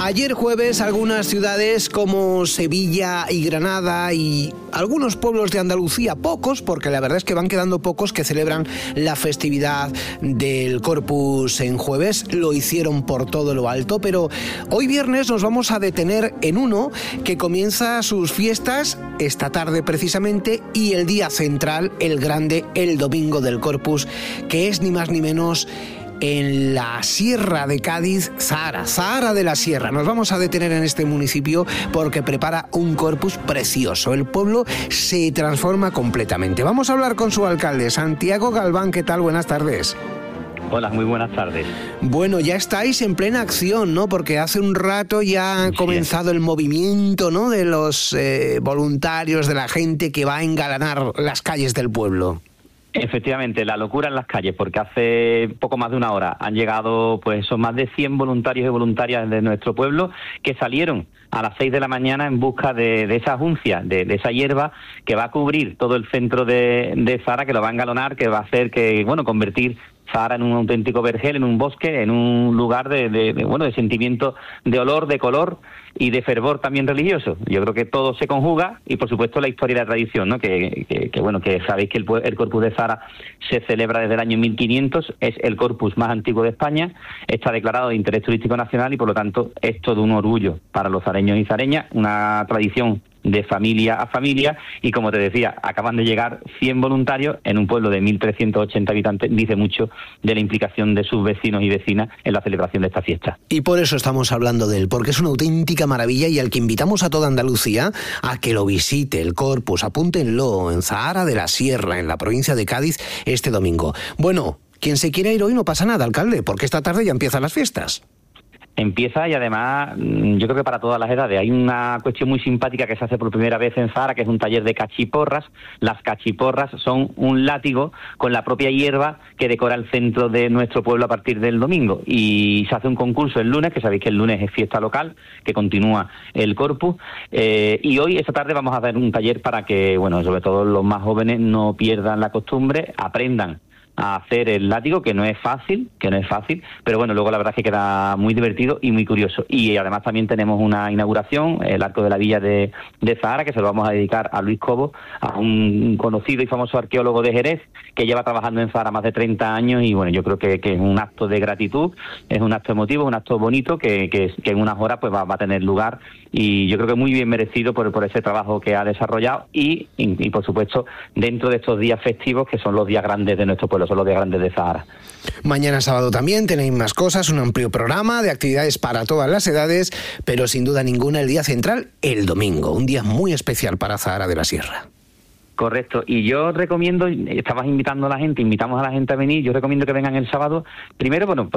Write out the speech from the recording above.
Ayer jueves algunas ciudades como Sevilla y Granada y algunos pueblos de Andalucía, pocos, porque la verdad es que van quedando pocos que celebran la festividad del Corpus en jueves, lo hicieron por todo lo alto, pero hoy viernes nos vamos a detener en uno que comienza sus fiestas esta tarde precisamente y el día central, el grande, el domingo del Corpus, que es ni más ni menos en la Sierra de Cádiz, Zahara de la Sierra. Nos vamos a detener en este municipio porque prepara un Corpus precioso. El pueblo se transforma completamente. Vamos a hablar con su alcalde, Santiago Galván. ¿Qué tal? Buenas tardes. Hola, muy buenas tardes. Bueno, ya estáis en plena acción, ¿no? Porque hace un rato ya ha comenzado el movimiento, ¿no? De los voluntarios, de la gente que va a engalanar las calles del pueblo. Efectivamente, la locura en las calles, porque hace poco más de una hora han llegado, pues son más de 100 voluntarios y voluntarias de nuestro pueblo que salieron a las 6 de la mañana en busca de esa juncia, de esa hierba que va a cubrir todo el centro de Zahara, que lo va a engalonar, que va a hacer que, bueno, convertir Zahara en un auténtico vergel, en un bosque, en un lugar de sentimiento, de olor, de color y de fervor también religioso. Yo creo que todo se conjuga y, por supuesto, la historia y la tradición, ¿no? Que sabéis que el Corpus de Zahara se celebra desde el año 1500, es el Corpus más antiguo de España, está declarado de interés turístico nacional y, por lo tanto, es todo un orgullo para los zareños y zareñas, una tradición de familia a familia y, como te decía, acaban de llegar 100 voluntarios en un pueblo de 1.380 habitantes. Dice mucho de la implicación de sus vecinos y vecinas en la celebración de esta fiesta. Y por eso estamos hablando de él, porque es una auténtica maravilla y al que invitamos a toda Andalucía a que lo visite, el Corpus, apúntenlo, en Zahara de la Sierra, en la provincia de Cádiz, este domingo. Bueno, quien se quiera ir hoy no pasa nada, alcalde, porque esta tarde ya empiezan las fiestas. Empieza y además yo creo que para todas las edades. Hay una cuestión muy simpática que se hace por primera vez en Zahara, que es un taller de cachiporras. Las cachiporras son un látigo con la propia hierba que decora el centro de nuestro pueblo a partir del domingo. Y se hace un concurso el lunes, que sabéis que el lunes es fiesta local, que continúa el Corpus. Y hoy, esta tarde, vamos a hacer un taller para que, bueno, sobre todo los más jóvenes no pierdan la costumbre, aprendan a hacer el látigo, que no es fácil, pero bueno, luego la verdad es que queda muy divertido y muy curioso. Y además también tenemos una inauguración, el Arco de la Villa de Zahara, que se lo vamos a dedicar a Luis Cobo, a un conocido y famoso arqueólogo de Jerez, que lleva trabajando en Zahara más de 30 años y bueno, yo creo que es un acto de gratitud, es un acto emotivo, un acto bonito que en unas horas pues va a tener lugar y yo creo que muy bien merecido por ese trabajo que ha desarrollado y por supuesto dentro de estos días festivos que son los días grandes de nuestro pueblo, son los días grandes de Zahara. Mañana sábado también tenéis más cosas, un amplio programa de actividades para todas las edades, pero sin duda ninguna el día central, el domingo, un día muy especial para Zahara de la Sierra. Correcto, y yo recomiendo, invitamos a la gente a venir, yo recomiendo que vengan el sábado, primero, bueno,